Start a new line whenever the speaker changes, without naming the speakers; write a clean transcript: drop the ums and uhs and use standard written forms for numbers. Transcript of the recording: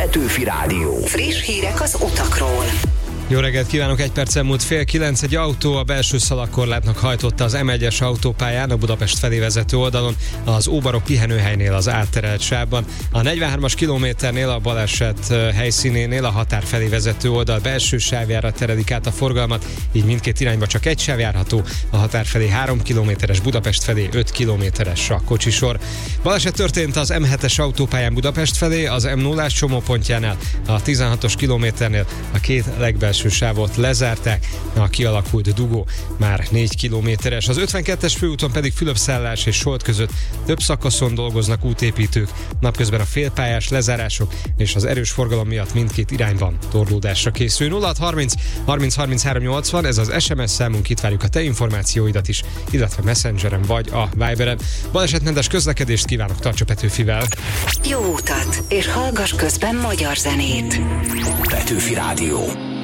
Petőfi Rádió.
Friss hírek az utakról.
Jó reggelt kívánok, 1 percen múlt 8:30 egy autó a belső szalagkorlátnak hajtotta az M1-es autópályán a Budapest felé vezető oldalon, az Óbarok pihenőhelynél az átterelt sávban. A 43-as kilométernél a baleset helyszínénél a határ felé vezető oldal belső sávjára teredik át a forgalmat, így mindkét irányba csak egy sáv járható, a határ felé 3 kilométeres, Budapest felé 5 kilométeres a kocsisor. Baleset történt az M7-es autópályán Budapest felé, az M0-ás csomópontjánál, a 16-os kilométernél a két legbelső sávot lezárták, a kialakult dugó már 4 kilométeres. Az 52-es főúton pedig Fülöp-Szállás és Solt között több szakaszon dolgoznak útépítők. Napközben a félpályás lezárások és az erős forgalom miatt mindkét irányban torlódásra készül. 0630 30 33 80, ez az SMS számunk, itt várjuk a te információidat is, illetve Messengeren vagy a Viberen. Balesetmentes közlekedést kívánok, tarts a Petőfivel!
Jó utat, és hallgass közben magyar zenét.
Petőfi Rádió.